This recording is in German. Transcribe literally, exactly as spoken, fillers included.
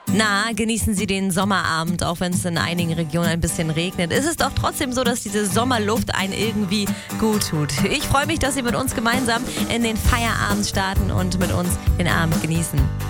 Na, genießen Sie den Sommerabend, auch wenn es in einigen Regionen ein bisschen regnet. Ist es doch trotzdem so, dass diese Sommerluft einen irgendwie gut tut. Ich freue mich, dass Sie mit uns gemeinsam in den Feierabend starten und mit uns den Abend genießen.